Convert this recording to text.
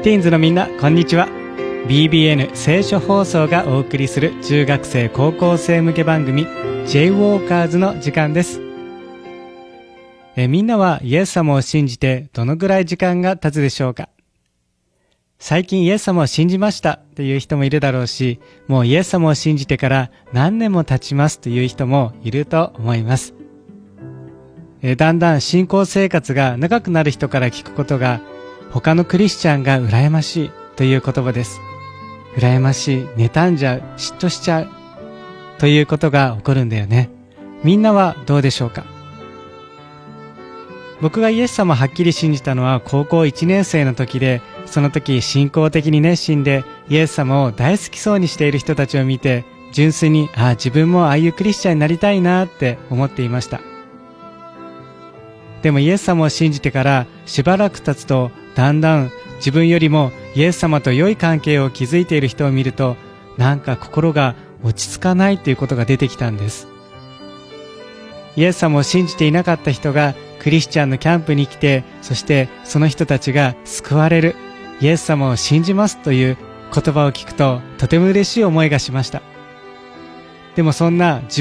ティーンズのみんな、こんにちは。 BBN 聖書放送がお送りする中学生高校生向け番組 J ウォーカーズの時間です。みんなはイエス様を信じてどのぐらい時間が経つでしょうか。最近イエス様を信じましたという人もいるだろうし、もうイエス様を信じてから何年も経ちますという人もいると思います。だんだん信仰生活が長くなる人から聞くことが、他のクリスチャンが羨ましいという言葉です。羨ましい、妬んじゃう、嫉妬しちゃうということが起こるんだよね。みんなはどうでしょうか。僕がイエス様をはっきり信じたのは高校1年生の時で、その時信仰的に熱心でイエス様を大好きそうにしている人たちを見て、純粋に自分もああいうクリスチャンになりたいなって思っていました。でもイエス様を信じてからしばらく経つと、だんだん自分よりもイエス様と良い関係を築いている人を見ると、なんか心が落ち着かないということが出てきたんです。イエス様を信じていなかった人がクリスチャンのキャンプに来て、そしてその人たちが救われる、イエス様を信じますという言葉を聞くと、とても嬉しい思いがしました。でもそんな